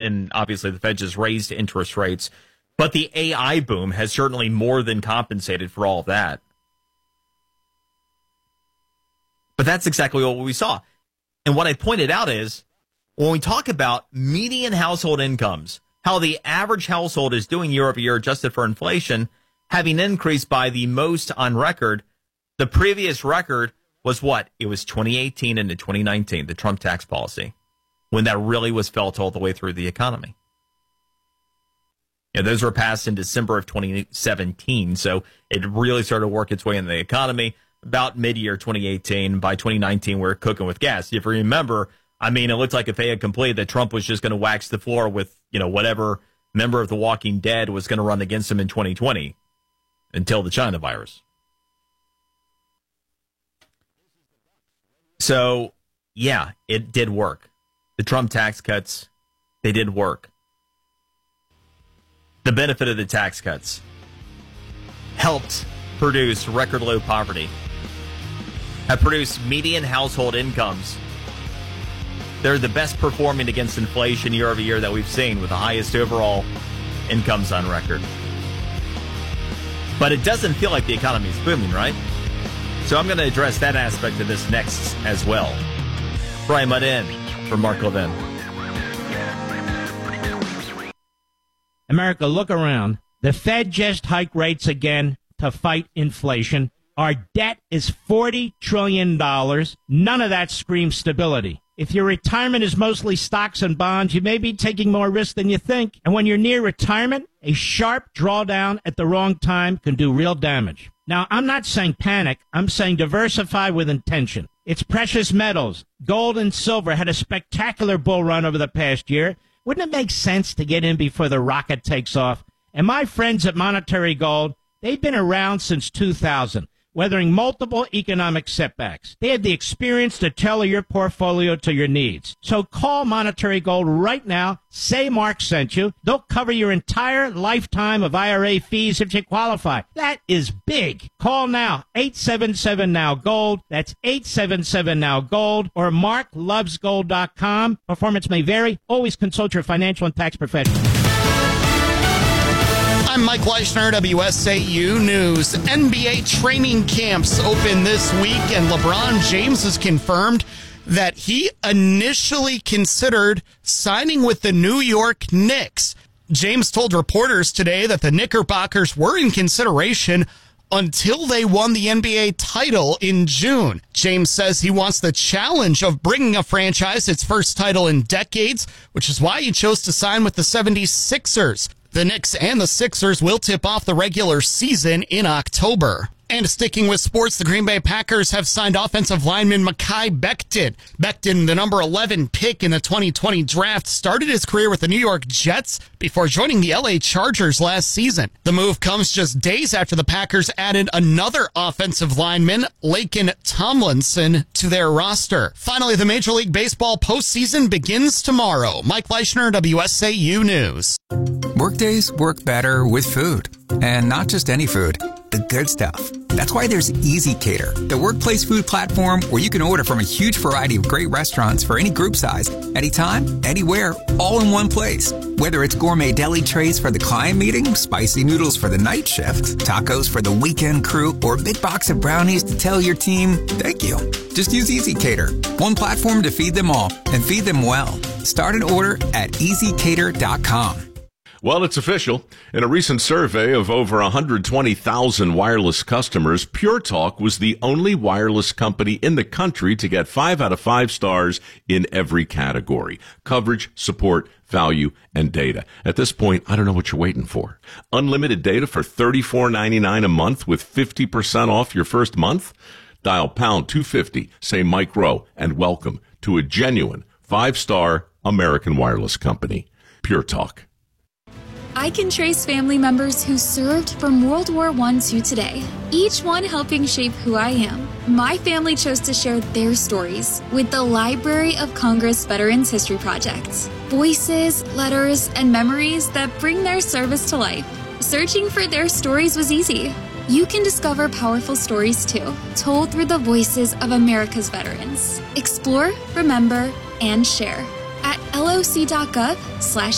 and obviously the Fed just raised interest rates. But the AI boom has certainly more than compensated for all of that. But that's exactly what we saw. And what I pointed out is, when we talk about median household incomes, how the average household is doing year over year adjusted for inflation, having increased by the most on record, the previous record was what? It was 2018 into 2019, the Trump tax policy, when that really was felt all the way through the economy. Yeah, those were passed in December of 2017, so it really started to work its way in the economy about mid-year 2018. By 2019, we were cooking with gas. If you remember, I mean, it looked like if they had completed that Trump was just going to wax the floor with, whatever member of The Walking Dead was going to run against him in 2020 until the China virus. So, yeah, it did work. The Trump tax cuts, they did work. The benefit of the tax cuts helped produce record low poverty, have produced median household incomes. They're the best performing against inflation year over year that we've seen, with the highest overall incomes on record. But it doesn't feel like the economy is booming, right? So I'm going to address that aspect of this next as well. Brian Mudd in for Mark Levin. America, look around. The Fed just hiked rates again to fight inflation. Our debt is $40 trillion. None of that screams stability. If your retirement is mostly stocks and bonds, you may be taking more risk than you think. And when you're near retirement, a sharp drawdown at the wrong time can do real damage. Now, I'm not saying panic. I'm saying diversify with intention. It's precious metals. Gold and silver had a spectacular bull run over the past year. Wouldn't it make sense to get in before the rocket takes off? And my friends at Monetary Gold, they've been around since 2000. Weathering multiple economic setbacks. They have the experience to tailor your portfolio to your needs. So call Monetary Gold right now. Say Mark sent you. They'll cover your entire lifetime of IRA fees if you qualify. That is big. Call now. 877-NOW-GOLD. That's 877-NOW-GOLD or marklovesgold.com. Performance may vary. Always consult your financial and tax professional. I'm Mike Leishner, WSAU News. NBA training camps open this week, and LeBron James has confirmed that he initially considered signing with the New York Knicks. James told reporters today that the Knickerbockers were in consideration until they won the NBA title in June. James says he wants the challenge of bringing a franchise its first title in decades, which is why he chose to sign with the 76ers. The Knicks and the Sixers will tip off the regular season in October. And sticking with sports, the Green Bay Packers have signed offensive lineman Mekhi Becton. Becton, the number 11 pick in the 2020 draft, started his career with the New York Jets before joining the LA Chargers last season. The move comes just days after the Packers added another offensive lineman, Laken Tomlinson, to their roster. Finally, the Major League Baseball postseason begins tomorrow. Mike Leishner, WSAU News. Workdays work better with food. And not just any food, the good stuff. That's why there's EasyCater, the workplace food platform where you can order from a huge variety of great restaurants for any group size, anytime, anywhere, all in one place. Whether it's gourmet deli trays for the client meeting, spicy noodles for the night shift, tacos for the weekend crew, or a big box of brownies to tell your team, thank you. Just use EasyCater, one platform to feed them all and feed them well. Start an order at easycater.com. Well, it's official. In a recent survey of over 120,000 wireless customers, Pure Talk was the only wireless company in the country to get 5 out of 5 stars in every category: coverage, support, value, and data. At this point, I don't know what you're waiting for. Unlimited data for $34.99 a month with 50% off your first month? Dial pound 250, say Mike Rowe, and welcome to a genuine 5-star American wireless company. Pure Talk. I can trace family members who served from World War I to today, each one helping shape who I am. My family chose to share their stories with the Library of Congress Veterans History Project. Voices, letters, and memories that bring their service to life. Searching for their stories was easy. You can discover powerful stories too, told through the voices of America's veterans. Explore, remember, and share at loc.gov/